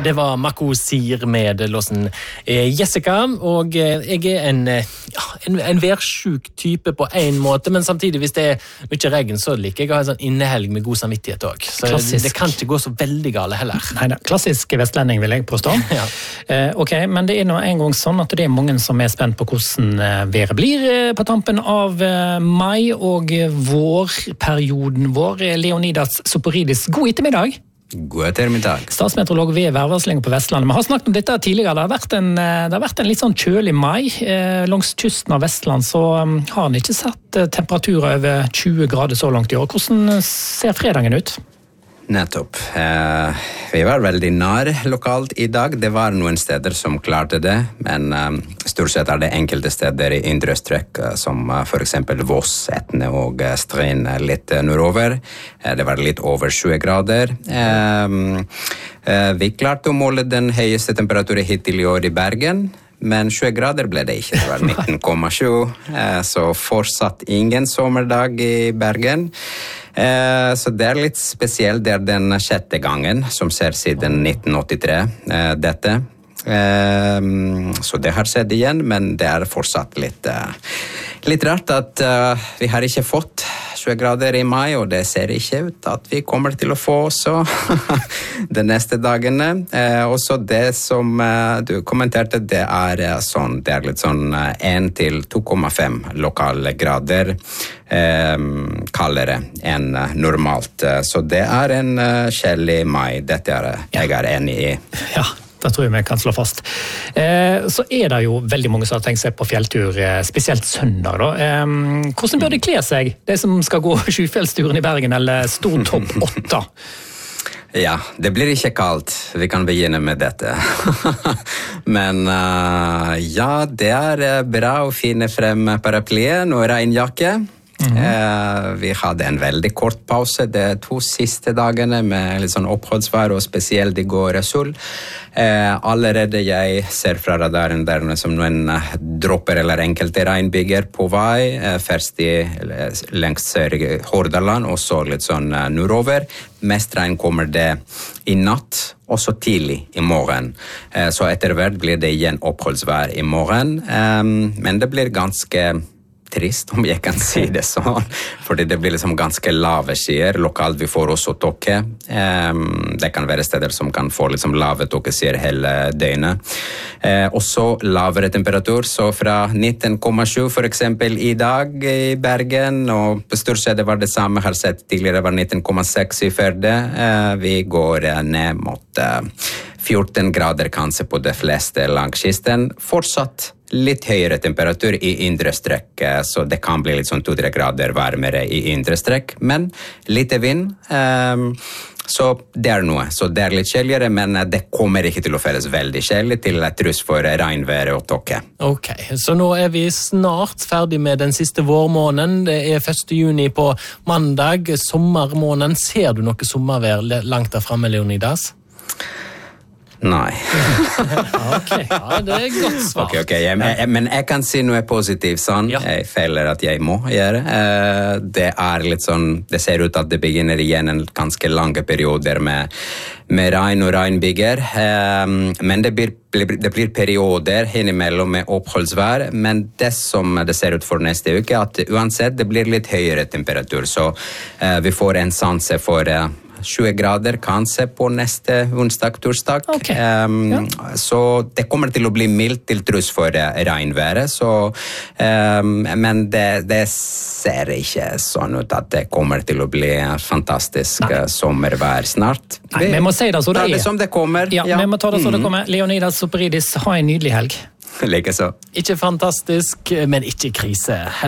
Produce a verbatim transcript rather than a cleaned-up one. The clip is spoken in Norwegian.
det var Mako Sir med låsen Jessica, og jeg er en, ja, en, en værsjuk type på en måte, men samtidig hvis det er mye regn, så liker jeg å ha en sånn innehelg med god samvittighet også. Så klassisk. Det kan ikke gå så veldig gale heller. Neida, klassisk vestlending vil jeg påstå. ja. eh, ok, men det er nå en gang sånn at det er mange som er spent på hvordan været blir på tampen av eh, mai og vårperioden vår. Leonidas Soporidis, god ettermiddag. God ettermiddag. Statsmeteorolog ved værvarsling på Vestlandet. Vi har snakket om dette tidligere. Det har vært en, det har vært en litt sånn kjølig mai. Eh, langs kysten av Vestland så um, har den ikke satt eh, temperaturer over tjue grader så langt i år. Hvordan ser fredagen ut? Nettopp. Eh, vi var veldig nær lokalt i dag. Det var noen steder som klarte det, men eh, stort sett er det enkelte steder i indre strøk, eh, som eh, for eksempel Voss, Etne og eh, Stryn litt eh, nordover. Eh, det var litt over tjue grader. Eh, eh, vi klarte å måle den høyeste temperaturen hittil i år i Bergen, men tjue grader ble det ikke. Det var nitten komma sju, eh, så fortsatt ingen sommerdag i Bergen. Eh, så det er litt spesielt. Det er den sjette gangen som ser siden nitten åttitre, eh, dette. Eh, så det har skjedd igjen, men det er fortsatt litt, eh, litt rart at eh, vi har ikke fått tjue grader i mai, og det ser ikke ut at vi kommer til å få også de neste dagene. Eh, også det som eh, du kommenterte, det er eh, sånn, det er litt sånn eh, en til to komma fem lokale grader eh, kaldere enn eh, normalt. Så det er en eh, kjedelig mai. Dette er jeg er enig i. Ja. Det tror jeg vi kan slå fast. Eh, så er det jo veldig mange som har tenkt seg på fjelltur, eh, spesielt søndag. Da. Eh, hvordan bør de kle seg? De som skal gå Sjufjellsturen i Bergen eller stor topp åtta? Ja, det blir ikke kaldt. Vi kan begynne med dette. Men uh, ja, det er bra å finne frem paraplyen og regnjakke. Mm-hmm. Eh, vi hadde en veldig kort pause de to siste dagene med litt sånn oppholdsvær, og spesielt i går sol. Eh, allerede jeg ser fra radaren der som noen dropper eller enkelte regnbyger på vei, eh, først i lengst sør i Hordaland, og så litt sånn eh, nordover. Mest regn kommer det i natt, og så tidlig i morgen. Eh, så etter hvert blir det igjen oppholdsvær i morgen, eh, men det blir ganske trist, om jeg kan si det sånn, fordi det blir liksom ganske lave skyer. Lokalt vi får også tåke. Um, det kan være steder som kan få liksom lave tåkeskyer hele døgnet. Uh, også lavere temperatur, så fra nitten komma sju for eksempel i dag i Bergen, og på stort sett det var det samme har sett tidligere, var nitten komma seks i Førde. Uh, vi går uh, ned mot uh, fjorten grader kanskje på de fleste langs kysten. Fortsatt litt høyere temperatur i indre strøk, så det kan bli litt sånn to-tre grader varmere i indre strøk, men litt vind, um, så det er noe. Så det er litt kjedeligere, men det kommer ikke til å føles veldig kjedelig til truss for regnvær og tåke. Ok, så nå er vi snart ferdig med den siste vårmåneden. Det er første juni på mandag, sommermåneden. Ser du noe sommervær langt der fremme, Leonidas? Nei. Ok, ja, det er godt svart. Okay, okay. Jeg, jeg, men jeg kan si noe positivt, sånn. Ja. Jeg føler at jeg må gjøre. Det er litt sånn, det ser ut at det begynner igjen en ganske lange perioder med, med regn og regnbyger. Men det blir, det blir perioder innimellom med oppholdsvær, men det som det ser ut for neste uke, at uansett det blir litt høyere temperatur, så vi får en sanse for tjue grader kanskje på neste onsdag, torsdag. Okay. Um, ja. Så det kommer til å bli mildt til truss for regnværet, så, um, men det, det ser ikke sånn ut at det kommer til å bli fantastisk Nei. sommervær snart. Nei, vi må si det så det er. Det som det kommer. Ja, ja. Vi må ta det så det kommer. Leonidas Soporidis, ha en nydelig helg. Likeså. Ikke fantastisk, men ikke krise.